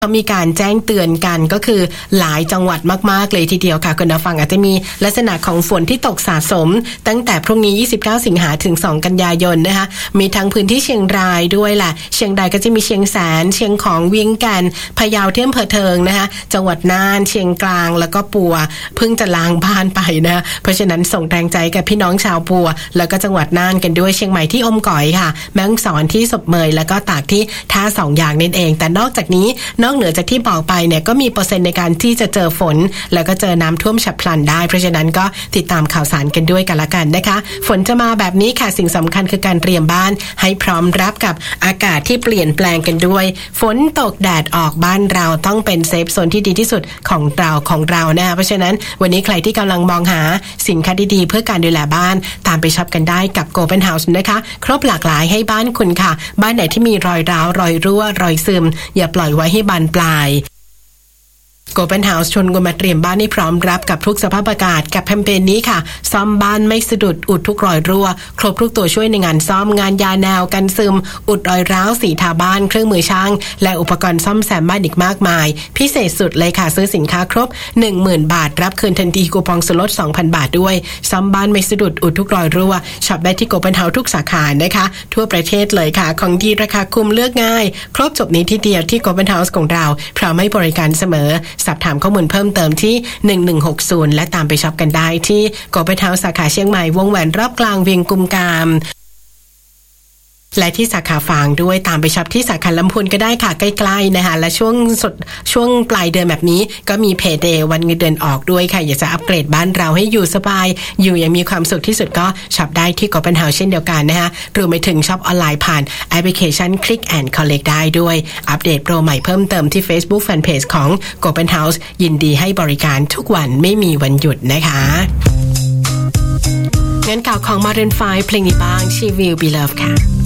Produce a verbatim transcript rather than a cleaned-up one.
เขามีการแจ้งเตือนกันก็คือหลายจังหวัดมากๆเลยทีเดียวค่ะคุณผู้ฟังอาจจะมีลักษณะของฝนที่ตกสะสมตั้งแต่พรุ่งนี้ยี่สิบเก้าสิงหาถึงสองกันยายนนะคะมีทั้งพื้นที่เชียงรายด้วยแหละเชียงรายก็จะมีเชียงแสนเชียงของเวียงแก่นพะเยาที่อำเภอเทิงนะคะจังหวัดน่านเชียงกลางแล้วก็ปัวเพิ่งจะล้างบ้านไปนะเพราะฉะนั้นส่งแรงใจกับพี่น้องชาวปัวแล้วก็จังหวัดน่านกันด้วยเชียงใหม่ที่อมก๋อยค่ะแม่ฮ่องสอนที่ศพเมยแล้วก็ตากที่ท่าสองอย่างนั่นเองแต่นอกจากนี้นอกเหนือจากที่บอกไปเนี่ยก็มีเปอร์เซ็นต์ในการที่จะเจอฝนแล้วก็เจอน้ำท่วมฉับพลันได้เพราะฉะนั้นก็ติดตามข่าวสารกันด้วยกันละกันนะคะฝนจะมาแบบนี้ค่ะสิ่งสำคัญคือการเตรียมบ้านให้พร้อมรับกับอากาศที่เปลี่ยนแปลงกันด้วยฝนตกแดดออกบ้านเราต้องเป็นเซฟโซนที่ดีที่สุดของเราของเรานะคะเพราะฉะนั้นวันนี้ใครที่กำลังมองหาสินค้าดีๆเพื่อการดูแลบ้านตามไปช็อปกันได้กับ Open House นะคะครบหลากหลายให้บ้านคุณค่ะบ้านไหนที่มีรอยร้าวรอยรั่วรอยซึมอย่าปล่อยไว้ให้บานปลายOpen House ชวนคุณมาเตรียมบ้านให้พร้อมรับกับทุกสภาพอากาศกับแคมเปญนี้ค่ะซ่อมบ้านไม่สะดุดอุดทุกรอยรั่วครบทุกตัวช่วยในงานซ่อมงานยาแนวกันซึมอุดรอยร้าวสีทาบ้านเครื่องมือช่างและอุปกรณ์ซ่อมแซมบ้านอีกมากมายพิเศษสุดเลยค่ะซื้อสินค้าครบ หนึ่งหมื่น บาทรับคืนทันทีคูปองส่วนลด สองพัน บาทด้วยซ่อมบ้านไม่สะดุดอุดทุกรอยรั่วช็อปได้ที่ Open House ทุกสาขานะคะทั่วประเทศเลยค่ะของดีราคาคุ้มเลือกง่ายครบจบนี้ที่เดียวที่ Open House ของเราพร้อมให้บริการเสมอสอบถามข้อมูลเพิ่มเติมที่หนึ่งหนึ่งหกศูนย์และตามไปช็อปกันได้ที่ Open House สาขาเชียงใหม่วงแหวนรอบกลางเวียงกุมกามและที่สาขาฝางด้วยตามไปช็อปที่สาขาลำพูนก็ได้ค่ะใกล้ๆนะคะและช่วงสดช่วงปลายเดือนแบบนี้ก็มีเพย์เดย์วันเงินเดือนออกด้วยค่ะอยากจะอัปเกรดบ้านเราให้อยู่สบายอยู่อย่างมีความสุขที่สุดก็ช็อปได้ที่ Open House เช่นเดียวกันนะคะรวมไปถึงช็อปออนไลน์ผ่านแอปพลิเคชัน Click and Collect ได้ด้วยอัปเดตโปรใหม่เพิ่มเติมที่ Facebook Fanpage ของ Open House ยินดีให้บริการทุกวันไม่มีวันหยุดนะคะงั้นข่าวของ Maroon ไฟว์เพลงนี้บ้าง She Will Be Loved ค่ะ